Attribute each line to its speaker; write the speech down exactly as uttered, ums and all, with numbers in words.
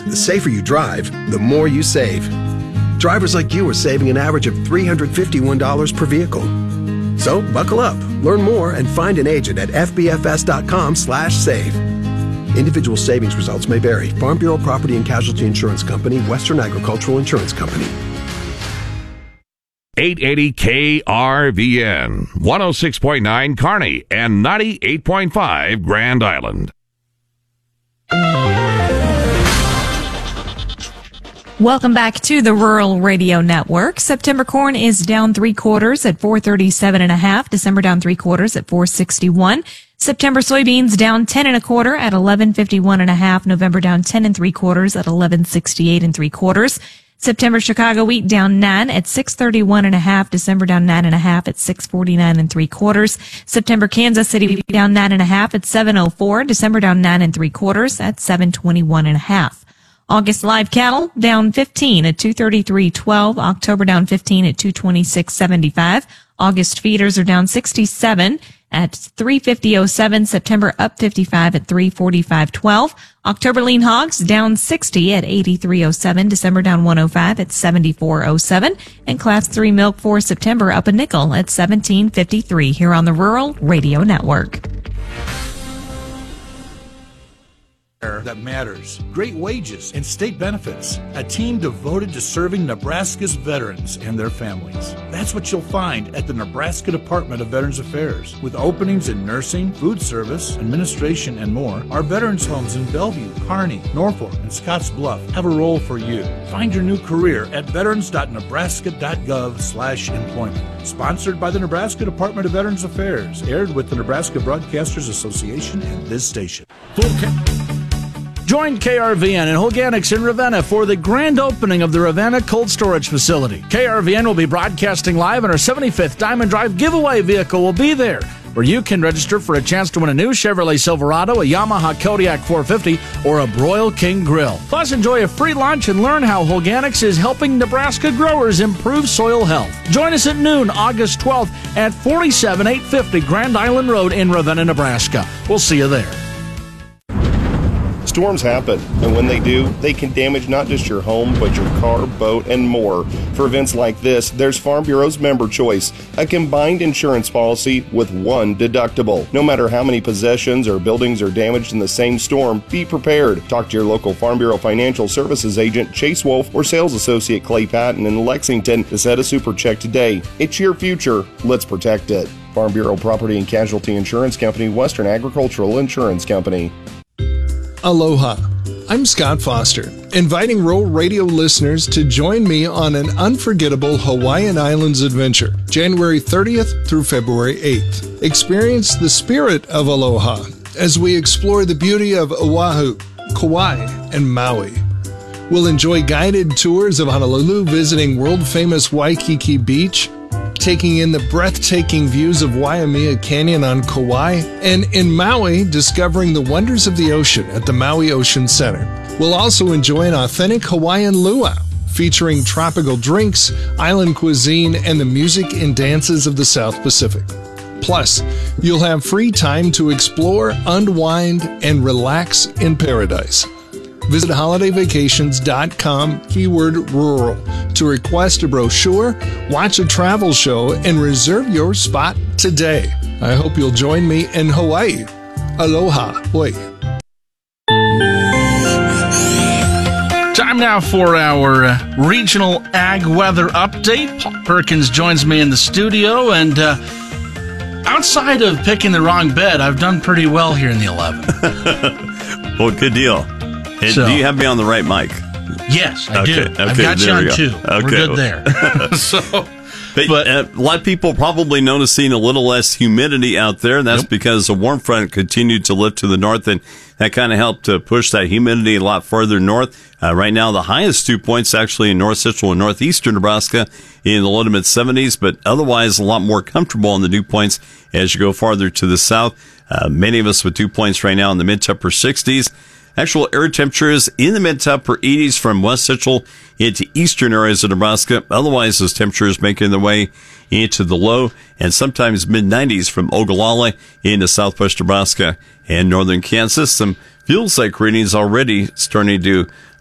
Speaker 1: means the safer you drive, the more you save. Drivers like you are saving an average of three hundred fifty-one dollars per vehicle. So buckle up, learn more, and find an agent at f b f s dot com slash save. Individual savings results may vary. Farm Bureau Property and Casualty Insurance Company, Western Agricultural Insurance Company.
Speaker 2: eight eighty K R V N, one oh six point nine Kearney, and ninety-eight point five Grand Island.
Speaker 3: Welcome back to the Rural Radio Network. September corn is down three quarters at four thirty-seven and a half. December down three quarters at four sixty-one. September soybeans down ten and a quarter at eleven fifty-one and a half. November down ten and three quarters at eleven sixty-eight and three quarters. September Chicago wheat down nine at six thirty-one and a half. December down nine and a half at six forty-nine and three quarters. September Kansas City wheat down nine and a half at seven oh four. December down nine and three quarters at seven twenty-one and a half. August live cattle down fifteen at two thirty-three twelve. October down fifteen at two twenty-six seventy-five. August feeders are down sixty-seven at three fifty oh seven. September up fifty-five at three forty-five twelve. October lean hogs down sixty at eighty-three oh seven. December down one oh five at seventy-four oh seven. And class three milk for September up a nickel at seventeen fifty-three here on the Rural Radio Network.
Speaker 4: That matters. Great wages and state benefits. A team devoted to serving Nebraska's veterans and their families. That's what you'll find at the Nebraska Department of Veterans Affairs. With openings in nursing, food service, administration, and more, our veterans homes in Bellevue, Kearney, Norfolk, and Scotts Bluff have a role for you. Find your new career at veterans dot nebraska dot gov slash employment. Sponsored by the Nebraska Department of Veterans Affairs. Aired with the Nebraska Broadcasters Association and this station.
Speaker 5: Join K R V N and Holganics in Ravenna for the grand opening of the Ravenna Cold Storage Facility. K R V N will be broadcasting live, and our seventy-fifth Diamond Drive giveaway vehicle will be there, where you can register for a chance to win a new Chevrolet Silverado, a Yamaha Kodiak four fifty, or a Broil King grill. Plus, enjoy a free lunch and learn how Holganics is helping Nebraska growers improve soil health. Join us at noon, August twelfth at forty-seven eight fifty Grand Island Road in Ravenna, Nebraska. We'll see you there.
Speaker 6: Storms happen, and when they do, they can damage not just your home, but your car, boat, and more. For events like this, there's Farm Bureau's Member Choice, a combined insurance policy with one deductible. No matter how many possessions or buildings are damaged in the same storm, be prepared. Talk to your local Farm Bureau Financial Services agent, Chase Wolf, or sales associate Clay Patton in Lexington to set a super check today. It's your future. Let's protect it. Farm Bureau Property and Casualty Insurance Company, Western Agricultural Insurance Company.
Speaker 7: Aloha. I'm Scott Foster, inviting Rural Radio listeners to join me on an unforgettable Hawaiian Islands adventure, January thirtieth through February eighth. Experience the spirit of aloha as we explore the beauty of Oahu, Kauai, and Maui. We'll enjoy guided tours of Honolulu, visiting world-famous Waikiki Beach, taking in the breathtaking views of Waimea Canyon on Kauai, and in Maui, discovering the wonders of the ocean at the Maui Ocean Center. We'll also enjoy an authentic Hawaiian luau, featuring tropical drinks, island cuisine, and the music and dances of the South Pacific. Plus, you'll have free time to explore, unwind, and relax in paradise. Visit holiday vacations dot com, keyword rural, to request a brochure, watch a travel show, and reserve your spot today. I hope you'll join me in Hawaii. Aloha. Hoi.
Speaker 5: Time now for our uh, regional ag weather update. Paul Perkins joins me in the studio, and uh, outside of picking the wrong bed, I've done pretty well here in the eleven.
Speaker 8: Well, good deal. And
Speaker 5: So-
Speaker 8: do you have me on the right mic?
Speaker 5: Yes, I
Speaker 8: Okay,
Speaker 5: do.
Speaker 8: okay,
Speaker 5: I've got you
Speaker 8: there
Speaker 5: on
Speaker 8: we go.
Speaker 5: two.
Speaker 8: Okay.
Speaker 5: We're good there. so,
Speaker 8: But,
Speaker 5: But-
Speaker 8: uh, a lot of people probably noticing a little less humidity out there, and that's
Speaker 5: Yep.
Speaker 8: because the warm front continued to lift to the north, and that kind of helped to push that humidity a lot further north. Uh, right now, the highest dew points actually in north central and northeastern Nebraska in the low to mid seventies, but otherwise a lot more comfortable on the dew points as you go farther to the south. Uh, many of us with dew points right now in the mid to upper sixties. Actual air temperatures in the mid to upper eighties from west central into eastern areas of Nebraska. Otherwise, those temperatures making their way into the low and sometimes mid nineties from Ogallala into southwest Nebraska and northern Kansas. Some fuel cycle readings already starting to